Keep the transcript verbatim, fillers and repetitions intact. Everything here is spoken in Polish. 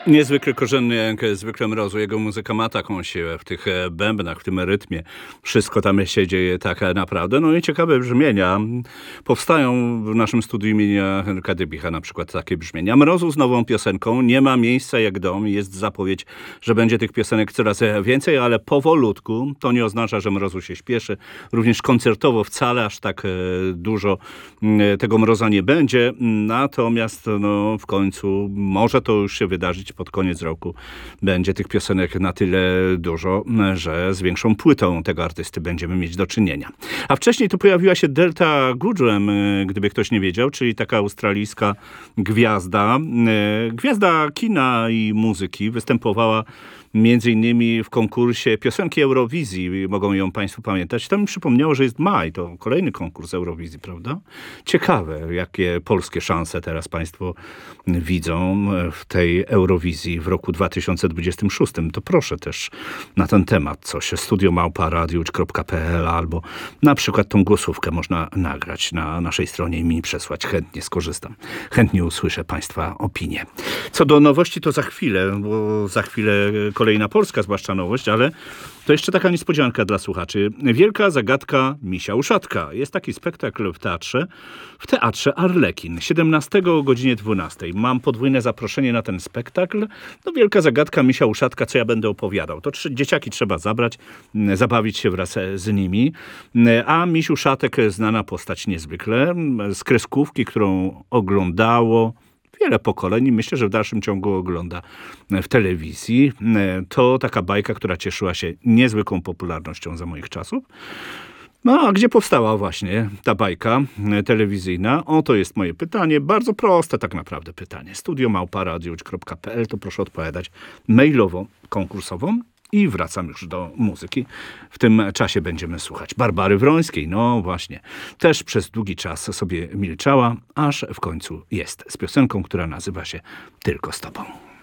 Niezwykle korzenny jak zwykle Mrozu. Jego muzyka ma taką siłę w tych e, bębnach, w tym rytmie. Wszystko tam się dzieje tak e, naprawdę. No i ciekawe brzmienia. Powstają w naszym studiu imienia Henryka Dybicha na przykład takie brzmienia. Mrozu z nową piosenką. Nie ma miejsca jak dom. Jest zapowiedź, że będzie tych piosenek coraz więcej, ale powolutku. To nie oznacza, że Mrozu się śpieszy. Również koncertowo wcale aż tak e, dużo e, tego Mroza nie będzie. Natomiast no, w końcu może to już się wydarzyć pod koniec roku. Będzie tych piosenek na tyle dużo, że z większą płytą tego artysty będziemy mieć do czynienia. A wcześniej tu pojawiła się Delta Goodrem, gdyby ktoś nie wiedział, czyli taka australijska gwiazda. Gwiazda kina i muzyki. Występowała między innymi w konkursie piosenki Eurowizji. Mogą ją państwo pamiętać. To mi przypomniało, że jest maj. To kolejny konkurs Eurowizji, prawda? Ciekawe, jakie polskie szanse teraz państwo widzą w tej Eurowizji w roku dwa tysiące dwudziestym szóstym. To proszę też na ten temat coś. studio małpa radiusz kropka p l albo na przykład tą głosówkę można nagrać na naszej stronie i mi przesłać. Chętnie skorzystam. Chętnie usłyszę państwa opinię. Co do nowości, to za chwilę, bo za chwilę kolejna polska, zwłaszcza nowość, ale to jeszcze taka niespodzianka dla słuchaczy. Wielka zagadka Misia Uszatka. Jest taki spektakl w teatrze, w teatrze Arlekin. siedemnastego o godzinie dwunastej. Mam podwójne zaproszenie na ten spektakl. No Wielka zagadka Misia Uszatka, co ja będę opowiadał. To trzy dzieciaki trzeba zabrać, zabawić się wraz z nimi. A Miś Uszatek, znana postać niezwykle, z kreskówki, którą oglądało wiele pokoleń, myślę, że w dalszym ciągu ogląda w telewizji. To taka bajka, która cieszyła się niezwykłą popularnością za moich czasów. No, a gdzie powstała właśnie ta bajka telewizyjna? Oto jest moje pytanie. Bardzo proste tak naprawdę pytanie. studio małpa radiusz kropka p l to proszę odpowiadać mailowo, konkursową. I wracam już do muzyki. W tym czasie będziemy słuchać Barbary Wrońskiej. No właśnie. Też przez długi czas sobie milczała, aż w końcu jest z piosenką, która nazywa się Tylko z tobą.